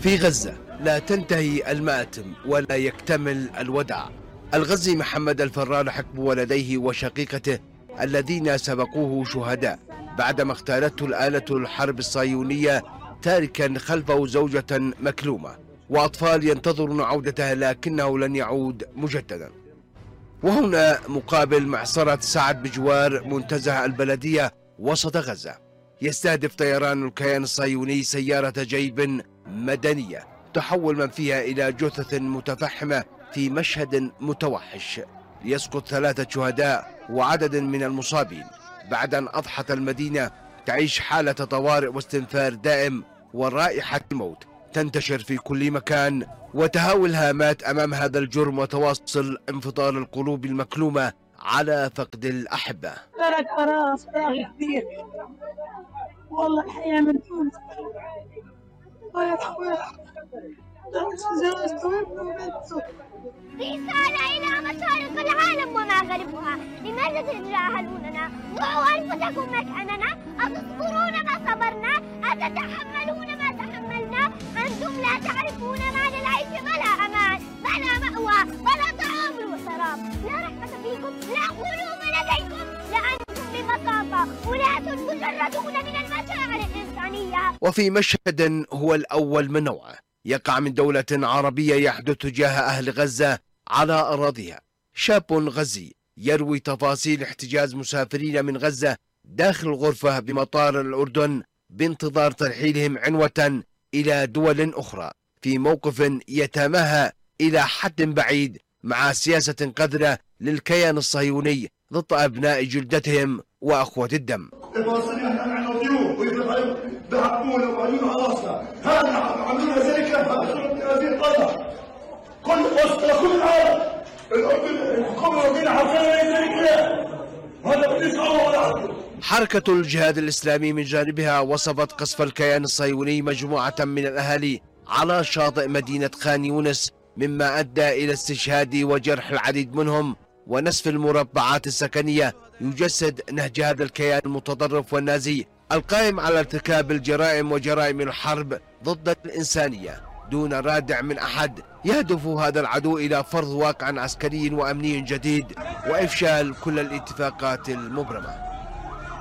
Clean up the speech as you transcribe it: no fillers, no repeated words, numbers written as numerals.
في غزة لا تنتهي المآتم ولا يكتمل الوداع. الغزي محمد الفرار حكم ولديه وشقيقته الذين سبقوه شهداء بعدما اغتالته الآلة الحرب الصهيونية، تاركا خلفه زوجة مكلومة وأطفال ينتظرون عودته لكنه لن يعود مجددا. وهنا مقابل معصرة سعد بجوار منتزه البلدية وسط غزة، يستهدف طيران الكيان الصهيوني سيارة جيب مدنية تحول من فيها إلى جثث متفحمة في مشهد متوحش، ليسقط 3 شهداء وعدد من المصابين بعد أن أضحت المدينة تعيش حالة طوارئ واستنفار دائم، ورائحة الموت تنتشر في كل مكان، وتهاوي الهامات أمام هذا الجرم، وتواصل انفطار القلوب المكلومة على فقد الأحبة. ترك فراغ كبير والله، الحياة من تونس رسالة إلى مشارق العالم وما غربها، لماذا تتجاهلوننا؟ ضعوا أنفسكم مكاننا، أتصبرون ما صبرنا؟ أتتحملون ما تحملنا؟ أنتم لا تعرفون ما للعيش بلا أمان، بلا مأوى، بلا طعام وشراب، لا رحمة فيكم، لا قلوب لديكم، لأنتم ببساطة أناس مجردون من المشاعر الإنسانية. وفي مشهد هو الأول من نوعه يقع من دولة عربية يحدث تجاه أهل غزة على أراضيها، شاب غزي يروي تفاصيل احتجاز مسافرين من غزة داخل الغرفة بمطار الأردن بانتظار ترحيلهم عنوة إلى دول أخرى، في موقف يتماهى إلى حد بعيد مع سياسة قذرة للكيان الصهيوني ضد أبناء جلدتهم وأخوة الدم. بحبونا وعيون على راسنا، هذا عاملين زي كيف هذه القضاء كل وسط كل العالم، الحكومه الاردنيه حاطين زي كذا، هذا بديش ولا. حركة الجهاد الإسلامي من جانبها وصفت قصف الكيان الصهيوني مجموعة من الأهالي على شاطئ مدينة خان يونس، مما أدى إلى استشهاد وجرح العديد منهم ونسف المربعات السكنية، يجسد نهج هذا الكيان المتطرف والنازي القائم على ارتكاب الجرائم وجرائم الحرب ضد الإنسانية دون رادع من أحد. يهدف هذا العدو إلى فرض واقع عسكري وأمني جديد وإفشال كل الاتفاقات المبرمة.